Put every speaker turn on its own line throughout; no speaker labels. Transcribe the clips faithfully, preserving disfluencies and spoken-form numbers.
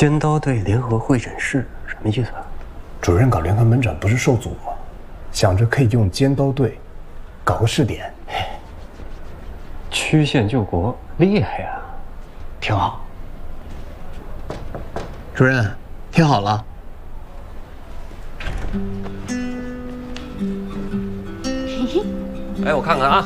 尖刀队联合会诊室什么意思啊？
主任搞联合门诊不是受阻吗？想着可以用尖刀队搞个试点。
曲线救国，厉害呀，挺好。
主任，听好了。
哎，我看看啊。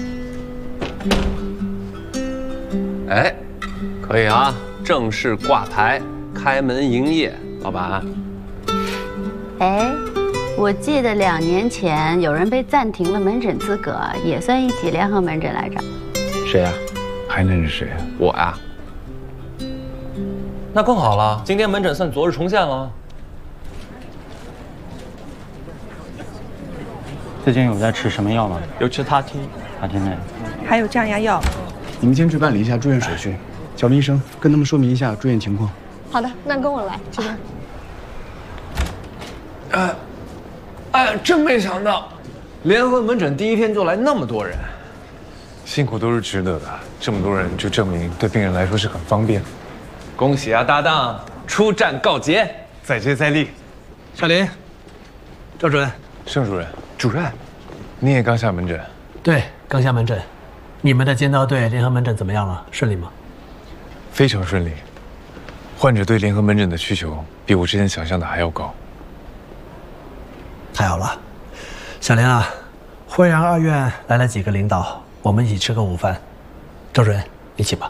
哎，可以啊，正式挂牌，开门营业，老板。
哎，我记得两年前有人被暂停了门诊资格，也算一起联合门诊来着。
谁呀？
还能是谁啊？
我呀。
那更好了，今天门诊算昨日重现了。
最近有在吃什么药吗？
有吃他汀，
他汀类，
还有降压药。
你们先去办理一下住院手续，小明医生跟他们说明一下住院情况。
好的，那跟我来，这边。
哎，哎，真没想到，联合门诊第一天就来那么多人，
辛苦都是值得的。这么多人，就证明对病人来说是很方便。
恭喜啊，搭档，出战告捷，
再接再厉。
小林，赵主任，
盛主任，主任，你也刚下门诊？
对，刚下门诊。你们的尖刀队联合门诊怎么样了？顺利吗？
非常顺利。患者对联合门诊的需求比我之前想象的还要高。
太好了，小林啊，惠阳二院来了几个领导，我们一起吃个午饭。赵主任，一起吧。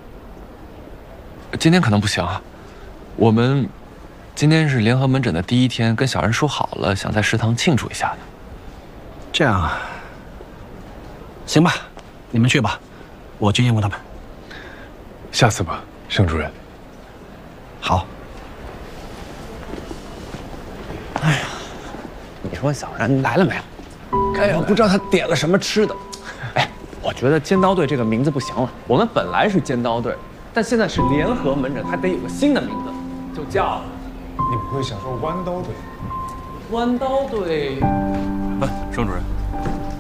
今天可能不行啊，我们今天是联合门诊的第一天，跟小人说好了，想在食堂庆祝一下的。
这样啊，行吧，你们去吧，我去应付他们。
下次吧，盛主任。
好。
哎呀，你说小然来了没有？哎呀，不知道他点了什么吃的。
哎，我觉得尖刀队这个名字不行了。我们本来是尖刀队，但现在是联合门诊，还得有个新的名字，就叫……
你不会想说弯刀队？
弯刀队？
不，盛主任，